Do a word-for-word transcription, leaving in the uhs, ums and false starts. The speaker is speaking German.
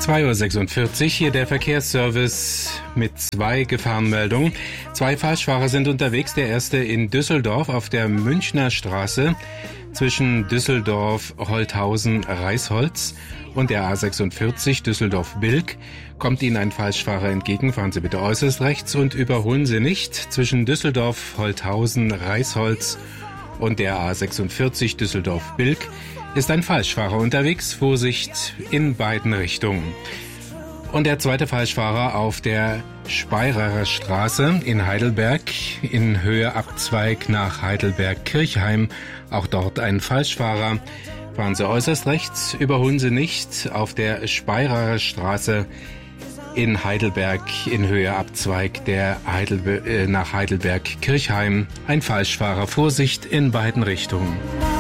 zwei Uhr sechsundvierzig, hier der Verkehrsservice mit zwei Gefahrenmeldungen. Zwei Falschfahrer sind unterwegs. Der erste in Düsseldorf auf der Münchner Straße zwischen Düsseldorf-Holthausen-Reisholz und der A sechsundvierzig Düsseldorf-Bilk. Kommt Ihnen ein Falschfahrer entgegen, fahren Sie bitte äußerst rechts und überholen Sie nicht. Zwischen Düsseldorf-Holthausen-Reisholz und der A sechsundvierzig Düsseldorf-Bilk ist ein Falschfahrer unterwegs. Vorsicht in beiden Richtungen. Und der zweite Falschfahrer auf der Speirerer Straße in Heidelberg in Höhe Abzweig nach Heidelberg-Kirchheim. Auch dort ein Falschfahrer. Fahren Sie äußerst rechts, überholen Sie nicht auf der Speirerer Straße in Heidelberg in Höhe Abzweig der Heidelbe- äh, nach Heidelberg-Kirchheim. Ein Falschfahrer. Vorsicht in beiden Richtungen.